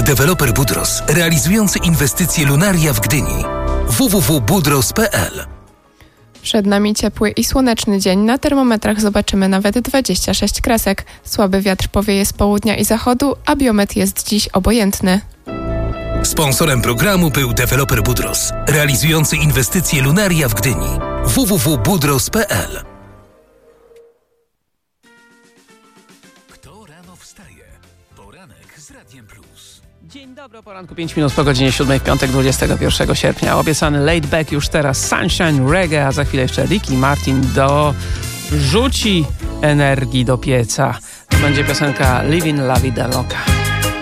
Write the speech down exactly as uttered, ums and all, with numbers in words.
deweloper Budros, realizujący inwestycje Lunaria w Gdyni. w w w kropka budros kropka p l. Przed nami ciepły i słoneczny dzień. Na termometrach zobaczymy nawet dwadzieścia sześć kresek. Słaby wiatr powieje z południa i zachodu, a biometr jest dziś obojętny. Sponsorem programu był deweloper Budros, realizujący inwestycje Lunaria w Gdyni. w w w kropka budros kropka p l. Kto rano wstaje? Poranek z Radiem Plus. Dzień dobry, o poranku pięć minut po godzinie siódmej w piątek dwudziestego pierwszego sierpnia. Obiecany laid back już teraz Sunshine Reggae, a za chwilę jeszcze Ricky Martin dorzuci energii do pieca. To będzie piosenka Living La Vida Loca.